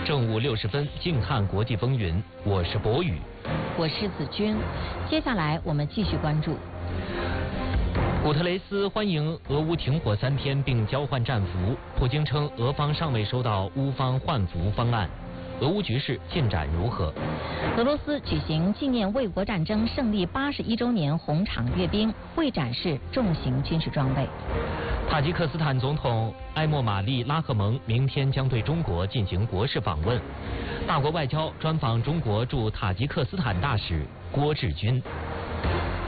正午60分，静看国际风云，我是博宇， 我是子君。接下来我们继续关注。 古特雷斯欢迎俄乌停火3天并交换战俘，普京称俄方尚未收到乌方换俘方案。俄乌局势进展如何？ 俄罗斯举行纪念卫国战争胜利81周年红场阅兵，会展示重型军事装备。 塔吉克斯坦总统埃莫马利拉赫蒙明天将对中国进行国事访问。大国外交专访中国驻塔吉克斯坦大使郭志军。